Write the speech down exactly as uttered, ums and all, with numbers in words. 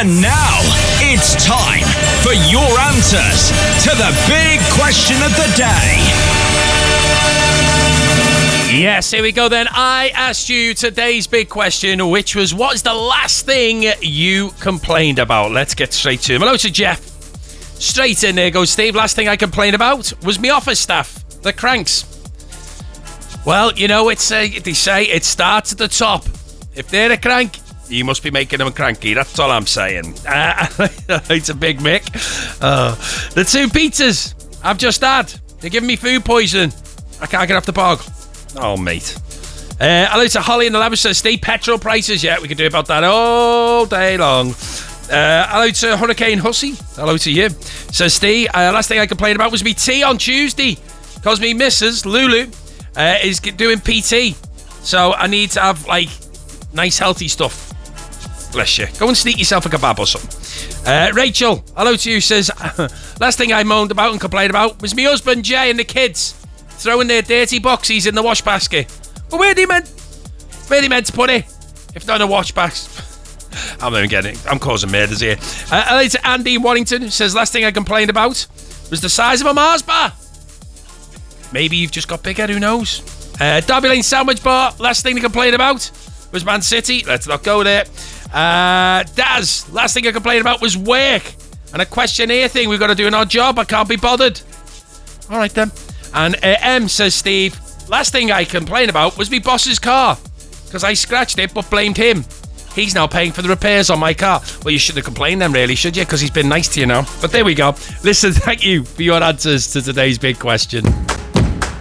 And now, it's time for your answers to the big question of the day. Yes, here we go then. I asked you today's big question, which was, what is the last thing you complained about? Let's get straight to him. Hello to Jeff. Straight in there goes Steve. Last thing I complained about was my office staff, the cranks. Well, you know, it's uh, they say it starts at the top. If they're a crank, you must be making them cranky. That's all I'm saying. Uh, it's a big Mick. Uh, the two pizzas I've just had, they're giving me food poison. I can't get off the bog. Oh, mate. Uh, hello to Holly in the lab. Says, Steve, petrol prices. Yeah, we can do about that all day long. Uh, hello to Hurricane Hussey. Hello to you. Says, Steve, uh, last thing I complained about was me tea on Tuesday. Because me missus, Lulu, uh, is doing P T. So I need to have, like, nice healthy stuff. Bless you. Go and sneak yourself a kebab or something. Uh, Rachel, hello to you. Says, last thing I moaned about and complained about was my husband, Jay, and the kids throwing their dirty boxies in the wash basket. Well, where do you meant? Where do you meant to put it? If not in a wash basket. I'm not even getting it. I'm causing murders here. Uh, hello to Andy in Warrington. Says, last thing I complained about was the size of a Mars bar. Maybe you've just got bigger, who knows? Uh, Derby Lane Sandwich Bar. Last thing to complain about was Man City. Let's not go there. Uh, Daz. Last thing I complained about was work. And a questionnaire thing. We've got to do an odd job. I can't be bothered. All right, then. And uh, M says, Steve, last thing I complained about was me boss's car. Because I scratched it, but blamed him. He's now paying for the repairs on my car. Well, you shouldn't have complained then, really, should you? Because he's been nice to you now. But there we go. Listen, thank you for your answers to today's big question.